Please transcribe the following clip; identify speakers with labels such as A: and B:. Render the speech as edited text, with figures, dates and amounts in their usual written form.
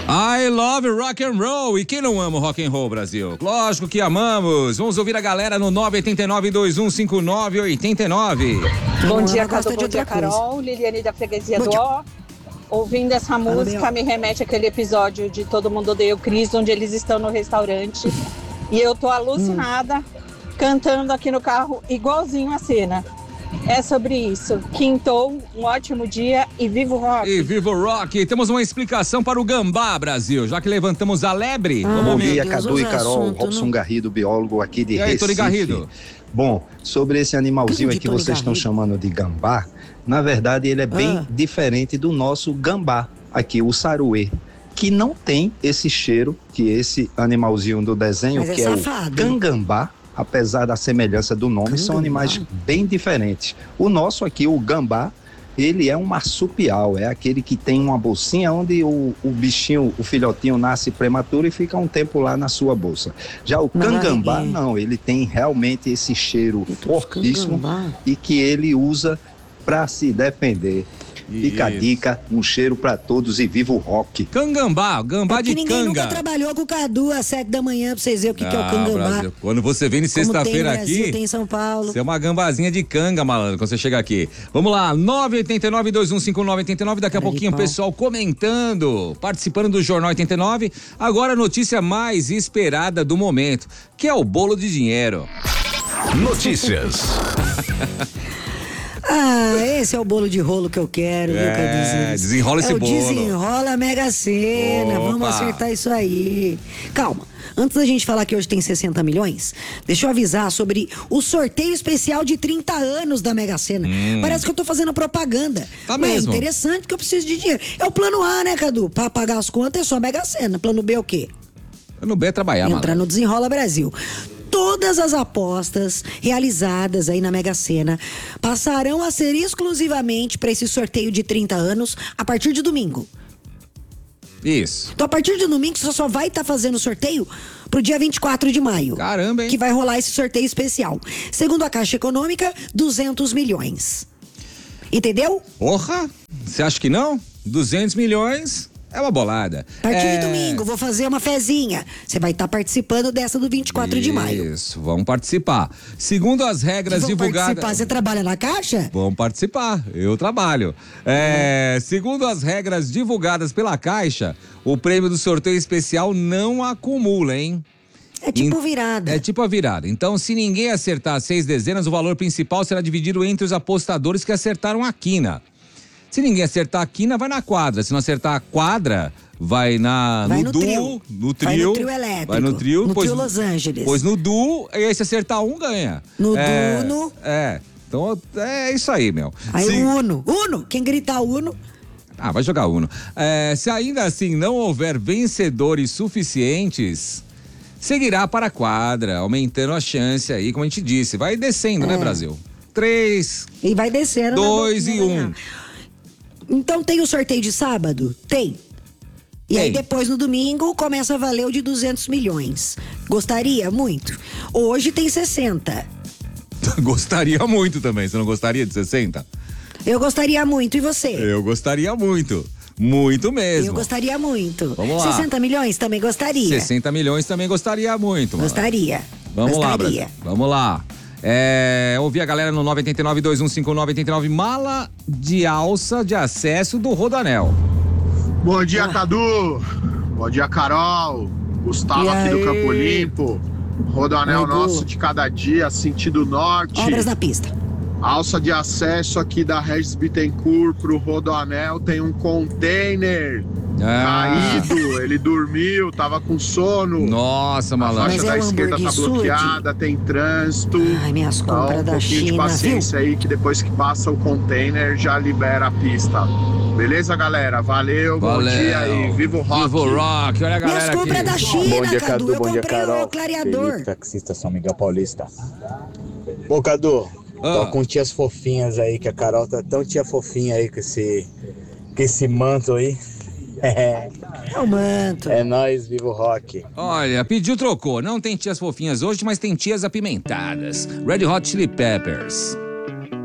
A: I love rock and roll. E quem não ama o rock and roll, Brasil? Lógico que amamos. Vamos ouvir a galera no 989-2159-89.
B: Bom dia, Cadu. Bom dia, Carol. Liliane da Freguesia do Ó. Ouvindo essa música me remete àquele episódio de Todo Mundo Odeia o Chris, onde eles estão no restaurante. E eu tô alucinada, cantando aqui no carro, igualzinho a cena. É sobre isso. Quintou, um ótimo dia e viva o rock.
A: E viva o rock. Temos uma explicação para o gambá, Brasil, já que levantamos a lebre.
C: Bom dia, Cadu e Carol. Robson Garrido, biólogo aqui de Recife.
A: Tony Garrido.
C: Bom, sobre esse animalzinho aí que vocês estão chamando de gambá, na verdade ele é bem diferente do nosso gambá, aqui, o saruê, que não tem esse cheiro que esse animalzinho do desenho, que é o cangambá. Apesar da semelhança do nome, são animais bem diferentes. O nosso aqui, o gambá, ele é um marsupial, é aquele que tem uma bolsinha onde o bichinho, o filhotinho nasce prematuro e fica um tempo lá na sua bolsa. Já o cangambá, não, ele tem realmente esse cheiro fortíssimo e que ele usa para se defender. Fica a dica, um cheiro pra todos e viva o rock.
A: Cangambá, gambá de
D: ninguém
A: canga.
D: Nunca trabalhou com o Cadu às 7 da manhã pra vocês verem o que é o cangambá.
A: Brasil. Quando você vem de sexta-feira aqui,
D: tem em São Paulo.
A: Você é uma gambazinha de canga, malandro, quando você chega aqui. Vamos lá, 989-2159-89. Daqui a pouquinho o pessoal comentando, participando do Jornal 89. Agora a notícia mais esperada do momento, que é o bolo de dinheiro.
E: Notícias.
D: Esse é o bolo de rolo que eu quero, viu, Caduzinho?
A: Desenrola esse bolo.
D: Desenrola a Mega Sena.
A: Opa.
D: Vamos acertar isso aí. Calma. Antes da gente falar que hoje tem 60 milhões, deixa eu avisar sobre o sorteio especial de 30 anos da Mega Sena. Parece que eu tô fazendo propaganda.
A: Tá mesmo.
D: É interessante que eu preciso de dinheiro. É o plano A, né, Cadu? Pra pagar as contas é só Mega Sena. Plano B é o quê?
A: Plano B é trabalhar,
D: Entrar no Desenrola Brasil. Todas as apostas realizadas aí na Mega Sena passarão a ser exclusivamente para esse sorteio de 30 anos a partir de domingo.
A: Isso.
D: Então, a partir de domingo, você só vai estar fazendo o sorteio pro dia 24 de maio.
A: Caramba, hein?
D: Que vai rolar esse sorteio especial. Segundo a Caixa Econômica, 200 milhões. Entendeu?
A: Porra! Você acha que não? 200 milhões... é uma bolada.
D: A partir de domingo, vou fazer uma fezinha. Você vai estar participando dessa do 24 de maio.
A: Isso, vamos participar. Segundo as regras divulgadas...
D: Participar? Você trabalha na Caixa?
A: Vamos participar, eu trabalho. Segundo as regras divulgadas pela Caixa, o prêmio do sorteio especial não acumula, hein?
D: É tipo virada.
A: É tipo a virada. Então, se ninguém acertar 6 dezenas, o valor principal será dividido entre os apostadores que acertaram a quina. Se ninguém acertar a quina, vai na quadra. Se não acertar a quadra, vai no duo, no trio.
D: Vai no trio elétrico.
A: Vai no trio.
D: No trio Los Angeles.
A: Pois no duo, e aí se acertar um, ganha.
D: No duo.
A: Então, é isso aí, meu.
D: Aí Uno. Quem gritar Uno...
A: vai jogar Uno. Se ainda assim não houver vencedores suficientes, seguirá para a quadra, aumentando a chance aí, como a gente disse. Vai descendo, né, Brasil? 3...
D: E vai descendo.
A: 2 e 1.
D: Então tem o sorteio de sábado? Tem. E aí depois no domingo começa a valer o de 200 milhões. Gostaria? Muito. Hoje tem 60.
A: Gostaria muito também. Você não gostaria de 60?
D: Eu gostaria muito. E você?
A: Eu gostaria muito. Muito mesmo.
D: Eu gostaria muito.
A: Vamos lá.
D: 60 milhões também gostaria.
A: 60 milhões também gostaria muito.
D: Gostaria.
A: Vamos lá, Brasil. Vamos lá. Ouvir a galera no 989-2159-89. Mala de alça de acesso do Rodoanel.
F: Bom dia, Cadu. Bom dia, Carol. Gustavo aqui do Campo Limpo. Rodoanel nosso de cada dia, sentido norte.
D: Obras na pista.
F: Alça de acesso aqui da Regis Bittencourt pro Rodoanel. Tem um container caído. Ele dormiu, tava com sono.
A: Nossa, malandro.
F: A faixa da esquerda tá bloqueada, tem trânsito.
D: Ai, minhas compras da China,
F: de paciência aí, que depois que passa o container já libera a pista. Beleza, galera? Valeu. Bom dia e viva o rock.
A: Viva o rock. Olha a galera
D: minhas compras da China,
G: bom dia,
D: Cadu. Eu
G: bom dia,
D: comprei
G: Carol.
D: o clareador.
G: Felipe, taxista São Miguel Paulista. Bom, Cadu, tô com tias fofinhas aí, que a Carol tá tão tia fofinha aí com esse manto aí.
D: É o manto.
G: É nóis, viva o rock.
A: Olha, pediu, trocou. Não tem tias fofinhas hoje, mas tem tias apimentadas. Red Hot Chili Peppers.